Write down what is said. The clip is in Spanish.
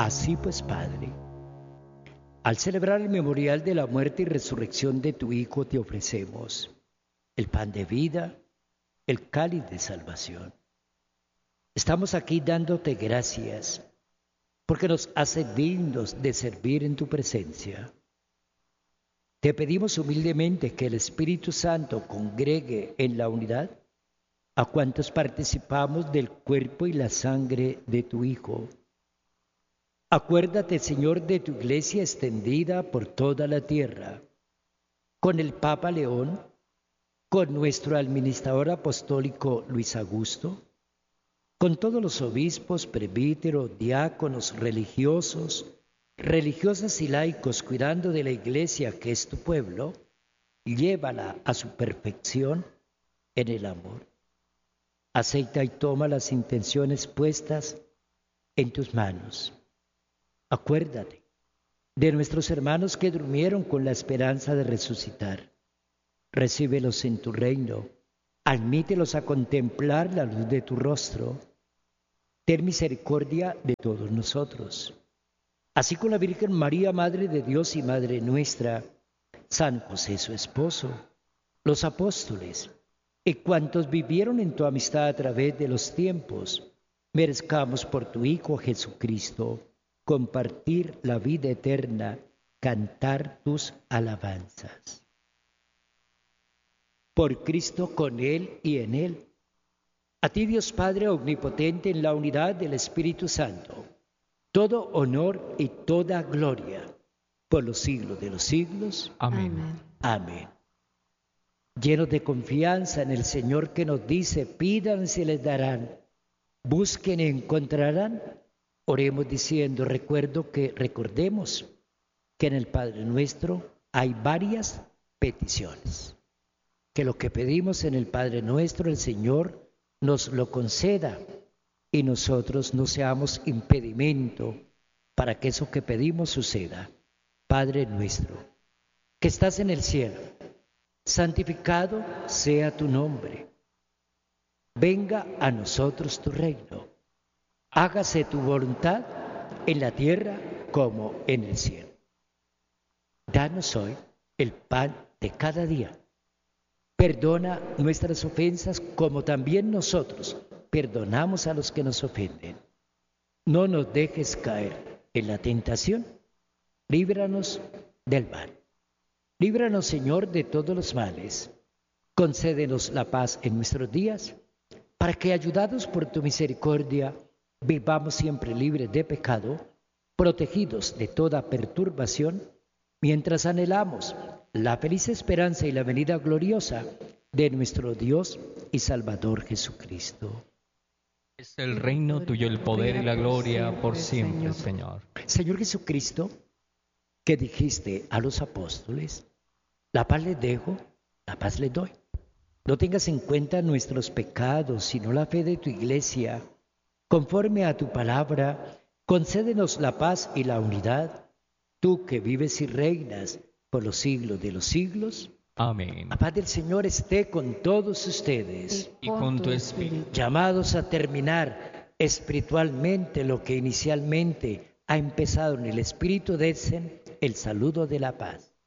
Así pues, Padre, al celebrar el memorial de la muerte y resurrección de tu Hijo, te ofrecemos el pan de vida, el cáliz de salvación. Estamos aquí dándote gracias porque nos hace dignos de servir en tu presencia. Te pedimos humildemente que el Espíritu Santo congregue en la unidad a cuantos participamos del cuerpo y la sangre de tu Hijo. Acuérdate, Señor, de tu iglesia extendida por toda la tierra, con el Papa León, con nuestro administrador apostólico Luis Augusto, con todos los obispos, presbíteros, diáconos, religiosos, religiosas y laicos, cuidando de la iglesia que es tu pueblo, llévala a su perfección en el amor. Aceita y toma las intenciones puestas en tus manos. Acuérdate de nuestros hermanos que durmieron con la esperanza de resucitar. Recíbelos en tu reino, admítelos a contemplar la luz de tu rostro. Ten misericordia de todos nosotros. Así con la Virgen María, Madre de Dios y Madre nuestra, San José su esposo, los apóstoles y cuantos vivieron en tu amistad a través de los tiempos, merezcamos por tu Hijo Jesucristo compartir la vida eterna, cantar tus alabanzas. Por Cristo, con Él y en Él. A ti, Dios Padre omnipotente, en la unidad del Espíritu Santo, todo honor y toda gloria por los siglos de los siglos. Amén. Amén. Llenos de confianza en el Señor que nos dice, pidan y se les darán, busquen y encontrarán. Oremos diciendo, recordemos que en el Padre Nuestro hay varias peticiones. Que lo que pedimos en el Padre Nuestro, el Señor nos lo conceda y nosotros no seamos impedimento para que eso que pedimos suceda. Padre nuestro, que estás en el cielo, santificado sea tu nombre. Venga a nosotros tu reino. Hágase tu voluntad en la tierra como en el cielo. Danos hoy el pan de cada día. Perdona nuestras ofensas como también nosotros perdonamos a los que nos ofenden. No nos dejes caer en la tentación. Líbranos del mal. Líbranos, Señor, de todos los males. Concédenos la paz en nuestros días, para que, ayudados por tu misericordia, vivamos siempre libres de pecado, protegidos de toda perturbación, mientras anhelamos la feliz esperanza y la venida gloriosa de nuestro Dios y Salvador Jesucristo. Es el reino tuyo, el poder y la gloria por siempre, Señor. Señor Jesucristo, que dijiste a los apóstoles, la paz les dejo, la paz les doy. No tengas en cuenta nuestros pecados, sino la fe de tu iglesia. Conforme a tu palabra, concédenos la paz y la unidad, tú que vives y reinas por los siglos de los siglos. Amén. La paz del Señor esté con todos ustedes. Y con tu espíritu. Llamados a terminar espiritualmente lo que inicialmente ha empezado en el Espíritu, den el saludo de la paz.